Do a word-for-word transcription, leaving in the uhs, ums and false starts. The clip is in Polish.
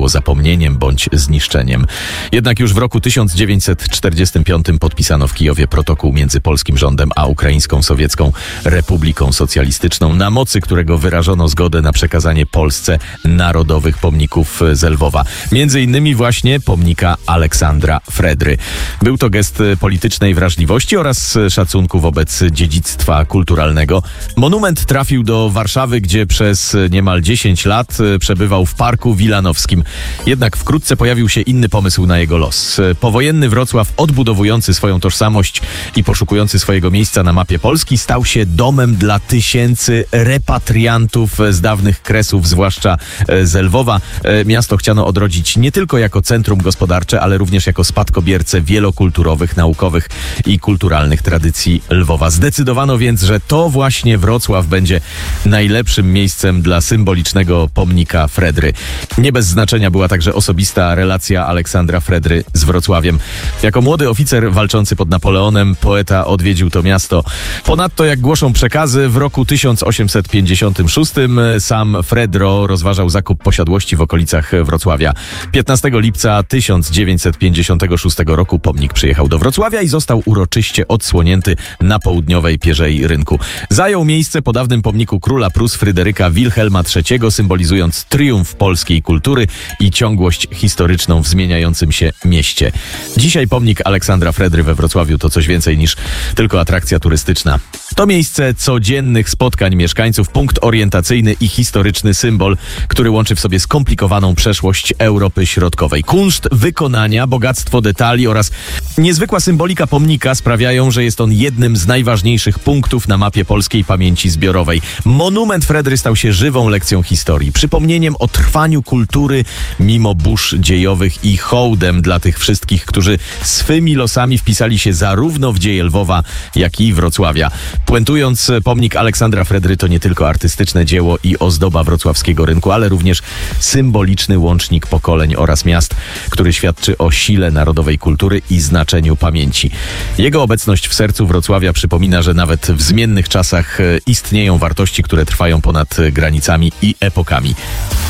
było zapomnieniem bądź zniszczeniem. Jednak już w roku tysiąc dziewięćset czterdziestym piątym podpisano w Kijowie protokół między polskim rządem a Ukraińską Sowiecką Republiką Socjalistyczną, na mocy którego wyrażono zgodę na przekazanie Polsce narodowych pomników z Lwowa. Między innymi właśnie pomnika Aleksandra Fredry. Był to gest politycznej wrażliwości oraz szacunku wobec dziedzictwa kulturalnego. Monument trafił do Warszawy, gdzie przez niemal dziesięć lat przebywał w Parku Wilanowskim. Jednak wkrótce pojawił się inny pomysł na jego los. Powojenny Wrocław, odbudowujący swoją tożsamość i poszukujący swojego miejsca na mapie Polski, stał się domem dla tysięcy repatriantów z dawnych kresów, zwłaszcza z Lwowa. Miasto chciano odrodzić nie tylko jako centrum gospodarcze, ale również jako spadkobiercę wielokulturowych, naukowych i kulturalnych tradycji Lwowa. Zdecydowano więc, że to właśnie Wrocław będzie najlepszym miejscem dla symbolicznego pomnika Fredry. Nie bez znaczenia była także osobista relacja Aleksandra Fredry z Wrocławiem. Jako młody oficer walczący pod Napoleonem, poeta odwiedził to miasto. Ponadto, jak głoszą przekazy, w roku tysiąc osiemset pięćdziesiątym szóstym sam Fredro rozważał zakup posiadłości w okolicach Wrocławia. piętnastego lipca tysiąc dziewięćset pięćdziesiątego szóstego roku pomnik przyjechał do Wrocławia i został uroczyście odsłonięty na południowej pierzei rynku. Zajął miejsce po dawnym pomniku króla Prus Fryderyka Wilhelma trzeciego, symbolizując triumf polskiej kultury i ciągłość historyczną w zmieniającym się mieście. Dzisiaj pomnik Aleksandra Fredry we Wrocławiu to coś więcej niż tylko atrakcja turystyczna. To miejsce codziennych spotkań mieszkańców, punkt orientacyjny i historyczny symbol, który łączy w sobie skomplikowaną przeszłość Europy Środkowej. Kunszt wykonania, bogactwo detali oraz niezwykła symbolika pomnika sprawiają, że jest on jednym z najważniejszych punktów na mapie polskiej pamięci zbiorowej. Monument Fredry stał się żywą lekcją historii, przypomnieniem o trwaniu kultury mimo burz dziejowych i hołdem dla tych wszystkich, którzy swymi losami wpisali się zarówno w dzieje Lwowa, jak i Wrocławia. Puentując, pomnik Aleksandra Fredry to nie tylko artystyczne dzieło i ozdoba wrocławskiego rynku, ale również symboliczny łącznik pokoleń oraz miast, który świadczy o sile narodowej kultury i znaczeniu pamięci. Jego obecność w sercu Wrocławia przypomina, że nawet w zmiennych czasach istnieją wartości, które trwają ponad granicami i epokami.